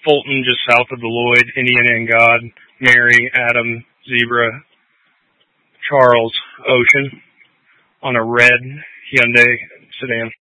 Fulton, just south of the Lloyd, Indiana and God, Mary, Adam, Zebra, Charles, Ocean, on a red Hyundai sedan.